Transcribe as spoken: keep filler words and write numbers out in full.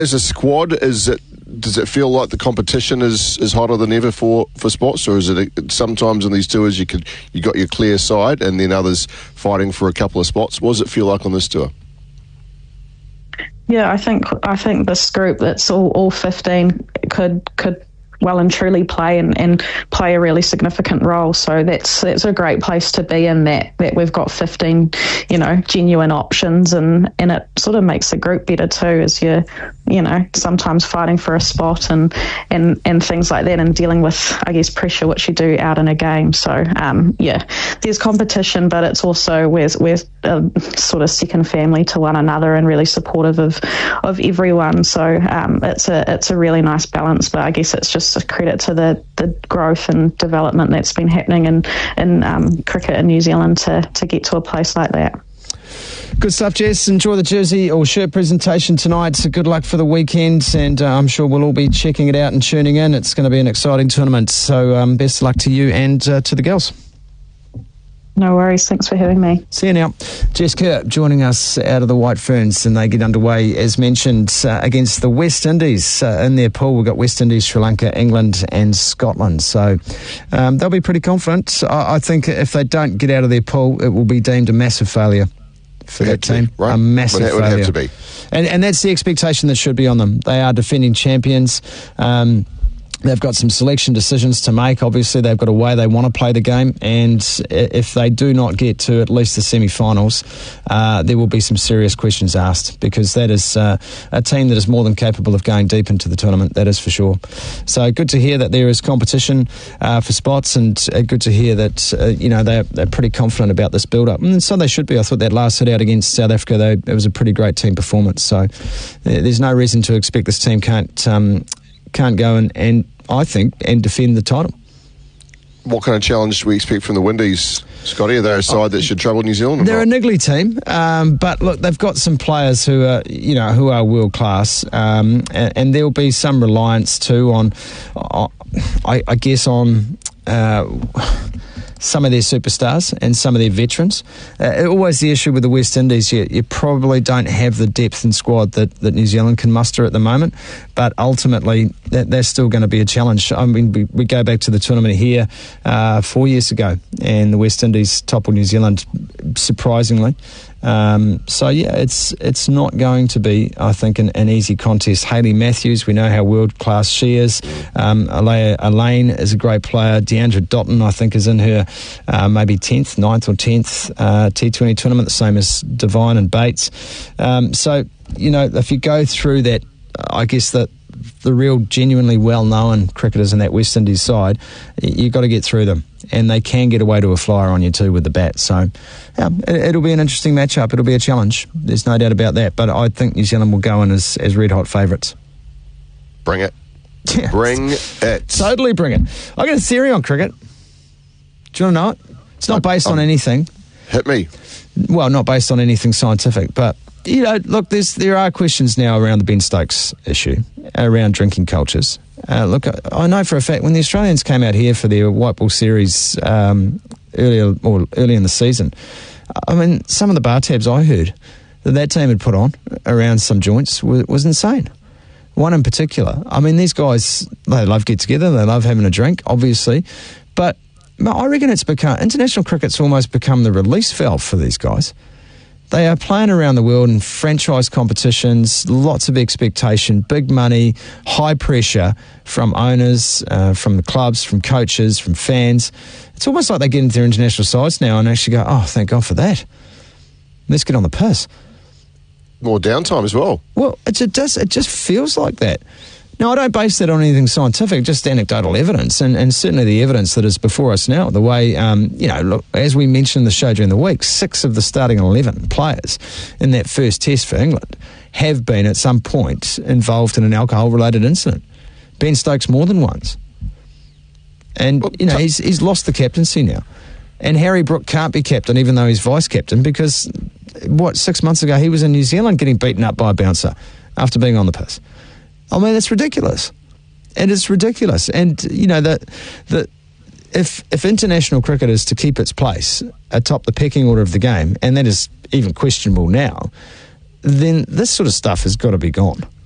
As a squad, is it does it feel like the competition is, is hotter than ever for, for spots, or is it sometimes in these tours you could you got your clear side and then others fighting for a couple of spots? What does it feel like on this tour? Yeah, I think I think this group that's all, all fifteen could could well and truly play and, and play a really significant role. So that's that's a great place to be in, that that we've got fifteen, you know, genuine options, and, and it sort of makes the group better too, as you're, you know, sometimes fighting for a spot and, and, and things like that, and dealing with, I guess, pressure which you do out in a game. So um, yeah, there's competition, but it's also we're we're a sort of second family to one another and really supportive of of everyone. So um, it's a it's a really nice balance. But I guess it's just a credit to the, the growth and development that's been happening in in um, cricket in New Zealand to to get to a place like that. Good stuff, Jess. Enjoy the jersey or shirt presentation tonight. So good luck for the weekend, and uh, I'm sure we'll all be checking it out and tuning in. It's going to be an exciting tournament. So um, best of luck to you and uh, to the girls. No worries. Thanks for having me. See you now. Jess Kerr joining us out of the White Ferns, and they get underway, as mentioned, uh, against the West Indies. Uh, in their pool, we've got West Indies, Sri Lanka, England and Scotland. So um, they'll be pretty confident. I, I think if they don't get out of their pool, it will be deemed a massive failure for that team. Be, right? A massive it would failure. have to be. And, and that's the expectation that should be on them. They are defending champions. Um, They've got some selection decisions to make. Obviously, they've got a way they want to play the game, and if they do not get to at least the semi-finals, uh, there will be some serious questions asked, because that is uh, a team that is more than capable of going deep into the tournament, that is for sure. So good to hear that there is competition uh, for spots, and uh, good to hear that uh, you know they're, they're pretty confident about this build-up, and so they should be. I thought that last hit out against South Africa, they, it was a pretty great team performance. So there's no reason to expect this team can't um, can't go and, and I think, and defend the title. What kind of challenge do we expect from the Windies, Scotty? Are they a side that should trouble New Zealand? They're a niggly team, um, but look, they've got some players who are, you know, who are world class, um, and, and there'll be some reliance too on, uh, I, I guess, on. Uh, some of their superstars and some of their veterans. Uh, always the issue with the West Indies, you, you probably don't have the depth in squad that, that New Zealand can muster at the moment, but ultimately that, that's still going to be a challenge. I mean, we, we go back to the tournament here uh, four years ago, and the West Indies toppled New Zealand, surprisingly. Um, so yeah, it's it's not going to be, I think, an, an easy contest. Hayley Matthews, we know how world class she is. Um, Alea, Elaine is a great player. Deandra Dotton, I think, is in her uh, maybe tenth, ninth or tenth uh, T twenty tournament, the same as Devine and Bates. Um, so you know, if you go through that, I guess that the real genuinely well-known cricketers in that West Indies side, you've got to get through them, and they can get away to a flyer on you too with the bat. So yeah, it, it'll be an interesting matchup. It'll be a challenge. There's no doubt about that. But I think New Zealand will go in as, as red-hot favourites. Bring it. Bring it. Totally bring it. I got a theory on cricket. Do you want to know it? It's not based um, on anything. Hit me. Well, not based on anything scientific, but you know, look, there's, there are questions now around the Ben Stokes issue, around drinking cultures. Uh, look, I, I know for a fact when the Australians came out here for their white ball series um, earlier or early in the season, I mean, some of the bar tabs I heard that that team had put on around some joints was, was insane. One in particular. I mean, these guys, they love get together, they love having a drink, obviously, but I reckon it's become, international cricket's almost become the release valve for these guys. They are playing around the world in franchise competitions, lots of expectation, big money, high pressure from owners, uh, from the clubs, from coaches, from fans. It's almost like they get into their international sides now and actually go, oh, thank God for that. Let's get on the piss. More downtime as well. Well, it, it does. It just feels like that. Now, I don't base that on anything scientific, just anecdotal evidence, and, and certainly the evidence that is before us now. The way, um, you know, look, as we mentioned in the show during the week, six of the starting eleven players in that first test for England have been at some point involved in an alcohol-related incident. Ben Stokes more than once. And, you know, he's, he's lost the captaincy now. And Harry Brook can't be captain, even though he's vice-captain, because, what, six months ago he was in New Zealand getting beaten up by a bouncer after being on the piss. I mean, it's ridiculous. It is ridiculous. And, you know, that that if if international cricket is to keep its place atop the pecking order of the game, and that is even questionable now, then this sort of stuff has got to be gone.